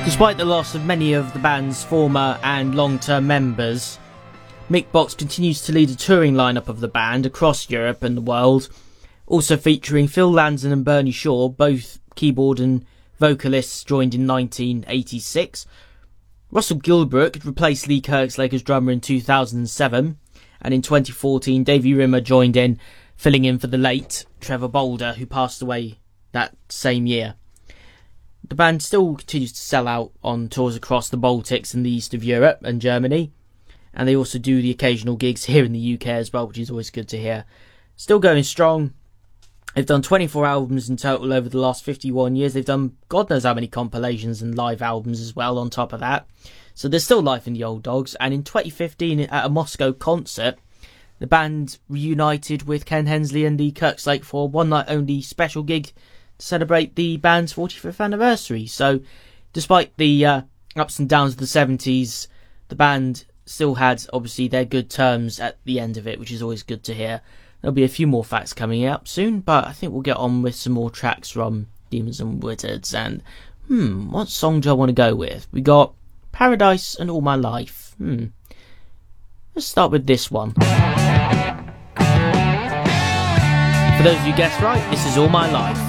Despite the loss of many of the band's former and long-term members, Mick Box continues to lead a touring lineup of the band across Europe and the world, also featuring Phil Lanzon and Bernie Shaw, both keyboard and vocalists, joined in 1986. Russell Gilbrook replaced Lee Kerslake as drummer in 2007, and in 2014 Davey Rimmer joined in, filling in for the late Trevor Boulder, who passed away that same year. The band still continues to sell out on tours across the Baltics and the east of Europe and Germany, and they also do the occasional gigs here in the UK as well, which is always good to hear. Still going strong. They've done 24 albums in total over the last 51 years. They've done God knows how many compilations and live albums as well on top of that. So there's still life in the old dogs. And in 2015 at a Moscow concert, the band reunited with Ken Hensley and Lee Kerslake for a one-night-only special gig to celebrate the band's 45th anniversary. So despite the ups and downs of the 70s, the band still had, obviously, their good terms at the end of it, which is always good to hear. There'll be a few more facts coming up soon, but I think we'll get on with some more tracks from Demons and Wizards. And, what song do I want to go with? We got Paradise and All My Life. Let's start with this one. For those of you guessed right, this is All My Life.